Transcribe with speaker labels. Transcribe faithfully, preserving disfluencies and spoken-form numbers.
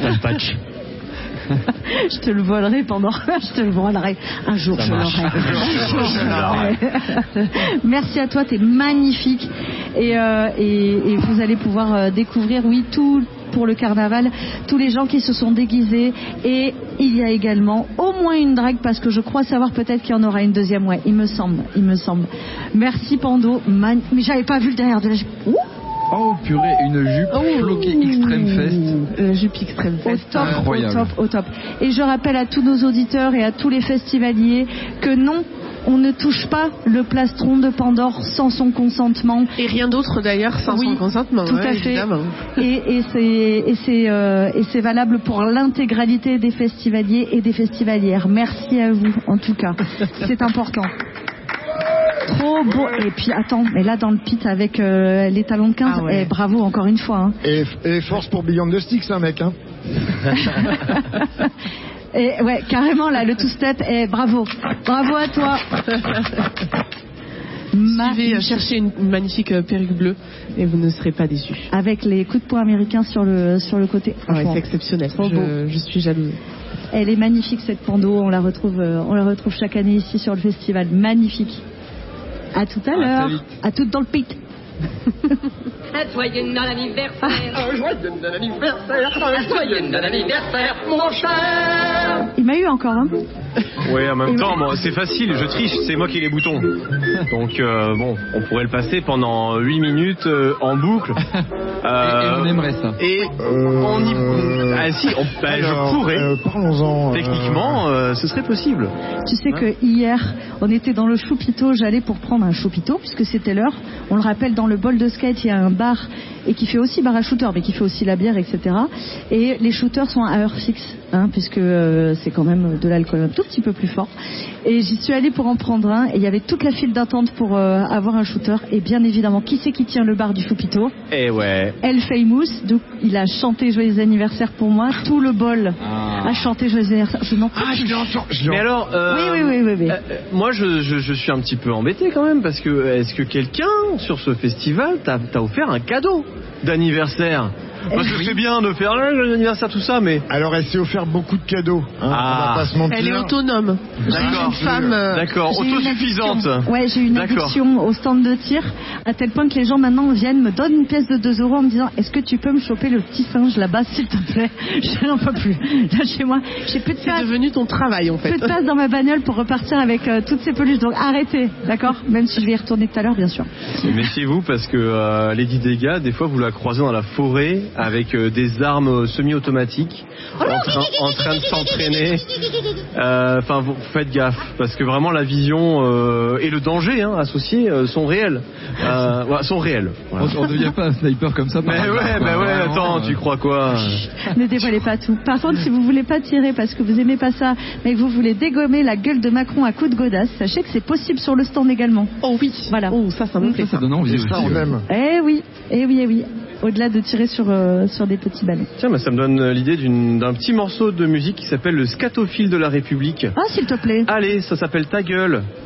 Speaker 1: t'as le patch.
Speaker 2: Je te le volerai pendant. Je te le volerai. Un jour, je l'aurai. Un jour, je l'aurai. Merci à toi, t'es magnifique. Et, euh, et, et vous allez pouvoir euh, découvrir, oui, tout pour le carnaval, tous les gens qui se sont déguisés. Et il y a également au moins une drague, parce que je crois savoir peut-être qu'il y en aura une deuxième. Ouais, il me semble, il me semble. Merci Pando. Man... Mais j'avais pas vu le derrière de la jupe. Ouh.
Speaker 3: Oh purée, une jupe oh. floquée Extreme Fest.
Speaker 2: Euh, jupe Extreme Fest. Au top,
Speaker 3: incroyable.
Speaker 2: Au top, au top. Et je rappelle à tous nos auditeurs et à tous les festivaliers que non, on ne touche pas le plastron de Pandore sans son consentement.
Speaker 4: Et rien d'autre d'ailleurs sans oui, son consentement.
Speaker 2: Tout
Speaker 4: ouais,
Speaker 2: à fait.
Speaker 4: Évidemment.
Speaker 2: Et, et c'est, et, c'est, euh, et c'est valable pour l'intégralité des festivaliers et des festivalières. Merci à vous, en tout cas. C'est important. Trop beau. Et puis attends, mais là dans le pit avec euh, les talons de quinze, ah ouais. eh, bravo encore une fois. Hein.
Speaker 5: Et, et force pour Beyond the Sticks, hein, mec. Hein.
Speaker 2: Et ouais, carrément là, le two-step. Et bravo, bravo à toi.
Speaker 4: Suivez, cherchez une, une magnifique euh, perruque bleue et vous ne serez pas déçus.
Speaker 2: Avec les coups de poing américains sur le sur le côté.
Speaker 4: Ah ouais, c'est exceptionnel. Je, je suis jalouse.
Speaker 2: Elle est magnifique cette Pando. On la retrouve, euh, on la retrouve chaque année ici sur le festival. Magnifique. À tout à l'heure. À, à toutes dans le pit.
Speaker 6: Un joyeux anniversaire. Un joyeux anniversaire. Un joyeux anniversaire, mon cher.
Speaker 2: Il m'a eu encore, hein.
Speaker 1: Oui, en même temps, bon, c'est facile, je triche, c'est moi qui ai les boutons. Donc, euh, bon, on pourrait le passer pendant huit minutes euh, en boucle.
Speaker 3: Euh, et, et on aimerait ça.
Speaker 1: Et euh, on y... Ah si, on... bah,
Speaker 5: alors,
Speaker 1: je pourrais.
Speaker 5: Euh, parlons-en.
Speaker 1: Techniquement, euh, ce serait possible.
Speaker 2: Tu sais hein que hier, on était dans le Choupito, j'allais pour prendre un Choupito, puisque c'était l'heure. On le rappelle, dans le bol de skate, il y a un bar, et qui fait aussi bar à shooter, mais qui fait aussi la bière, et cetera. Et les shooters sont à heure fixe, hein, puisque euh, c'est quand même de l'alcool un tout petit peu plus fort. Et j'y suis allée pour en prendre un, et il y avait toute la file d'attente pour euh, avoir un shooter. Et bien évidemment, qui c'est qui tient le bar du Choupito ?
Speaker 1: Eh ouais.
Speaker 2: El Famous, donc il a chanté joyeux anniversaire pour moi. Tout le bol ah. a chanté joyeux anniversaire. Je n'en
Speaker 5: ah, je l'ai entendu.
Speaker 1: Mais alors, euh,
Speaker 2: oui, oui, oui, oui, oui.
Speaker 1: Euh, moi, je, je, je suis un petit peu embêté quand même parce que est-ce que quelqu'un sur ce festival t'a, t'a offert un cadeau d'anniversaire ? Parce que c'est bien de faire l'anniversaire, tout ça, mais...
Speaker 5: Alors, elle s'est offert beaucoup de cadeaux. Hein,
Speaker 1: ah.
Speaker 5: On va pas se mentir.
Speaker 4: Elle est autonome.
Speaker 1: D'accord.
Speaker 4: Une femme... Euh...
Speaker 1: D'accord,
Speaker 2: j'ai
Speaker 1: autosuffisante.
Speaker 2: Une ouais, j'ai une
Speaker 1: D'accord.
Speaker 2: addiction au stand de tir, à tel point que les gens maintenant viennent, me donnent une pièce de deux euros en me disant « Est-ce que tu peux me choper le petit singe là-bas, s'il te plaît ?» Je n'en peux plus. Là, chez moi, j'ai plus de place.
Speaker 4: C'est devenu ton travail, en fait.
Speaker 2: Plus de place dans ma bagnole pour repartir avec euh, toutes ces peluches. Donc, arrêtez, d'accord ? Même si je vais y retourner tout à l'heure, bien sûr.
Speaker 1: Méfiez-vous, parce que euh, Lady Dega, des fois, vous la croisez dans la forêt avec euh, des armes semi-automatiques en, train, en train de s'entraîner. Enfin, euh, vous faites gaffe parce que vraiment la vision euh, et le danger hein, associés euh, sont réels. Euh, voilà, sont réels. Voilà.
Speaker 3: On ne devient pas un sniper comme ça.
Speaker 1: Mais ouais, mais bah ouais. Attends, tu crois quoi ?
Speaker 2: Ne dévoilez pas tout. Par contre, si vous voulez pas tirer parce que vous aimez pas ça, mais que vous voulez dégommer la gueule de Macron à coups de godasse, sachez que c'est possible sur le stand également.
Speaker 4: Oh oui.
Speaker 2: Voilà.
Speaker 4: Oh ça, ça me plaît.
Speaker 3: Ça, ça donne envie.
Speaker 5: Ça, on aime.
Speaker 2: Eh oui, eh oui, eh oui. Au-delà de tirer sur, euh, sur des petits ballons.
Speaker 1: Tiens, bah, ça me donne l'idée d'une, d'un petit morceau de musique qui s'appelle le Scatophile de la République.
Speaker 2: Ah, s'il te plaît.
Speaker 1: Allez, ça s'appelle Ta gueule.